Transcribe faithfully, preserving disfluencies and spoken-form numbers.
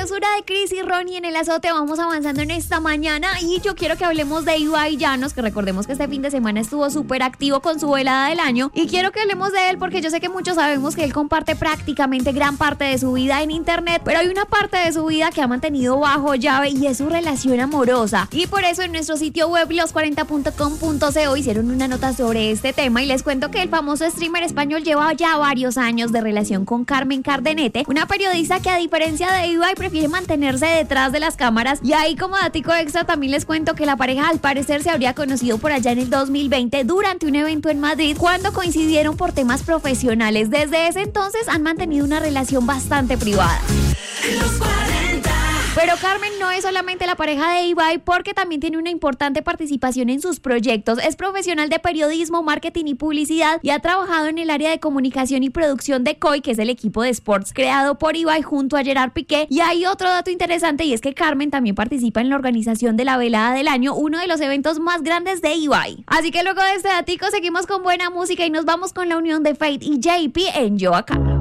sabrosura de Chris y Ronnie en el azote. Vamos avanzando en esta mañana y yo quiero que hablemos de Ibai Llanos, que recordemos que este fin de semana estuvo súper activo con su velada del año, y quiero que hablemos de él porque yo sé que muchos sabemos que él comparte prácticamente gran parte de su vida en internet, pero hay una parte de su vida que ha mantenido bajo llave y es su relación amorosa, y por eso en nuestro sitio web los cuarenta punto com punto co hicieron una nota sobre este tema y les cuento que el famoso streamer español lleva ya varios años de relación con Carmen Cardenete, una periodista que a diferencia de Ibai prefiere mantenerse detrás de las cámaras. Y ahí como datico extra también les cuento que la pareja al parecer se habría conocido por allá en el dos mil veinte durante un evento en Madrid cuando coincidieron por temas profesionales. Desde ese entonces han mantenido una relación bastante privada. Los cuarenta. Pero Carmen no es solamente la pareja de Ibai porque también tiene una importante participación en sus proyectos. Es profesional de periodismo, marketing y publicidad y ha trabajado en el área de comunicación y producción de C O I, que es el equipo de sports creado por Ibai junto a Gerard Piqué. Y hay otro dato interesante y es que Carmen también participa en la organización de la velada del año, uno de los eventos más grandes de Ibai. Así que luego de este datico seguimos con buena música y nos vamos con la unión de Fate y J P en Yo Acá.